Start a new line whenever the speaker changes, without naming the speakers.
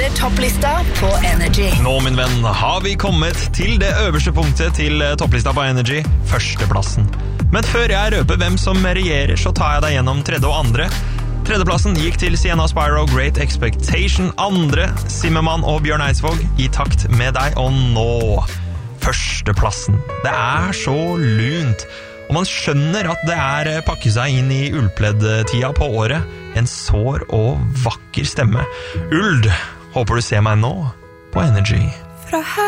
hører topplista på Energy.
Nå, min venn, har vi kommet til det øverste punktet til topplista på Energy, førsteplassen. Men før jeg røper hvem som regjerer, så tar jeg deg gjennom tredje og andre. Tredjeplassen gikk til Sienna Spyro, Great Expectation. Andre, Zimmermann og Bjørn Eidsvåg, I takt med deg. Og nå, førsteplassen. Det er så lunt. Og man skjønner at det pakke seg inn I ullpledd-tida på året. En sår og vakker stemme. Uld, håper du ser meg nå på Energy.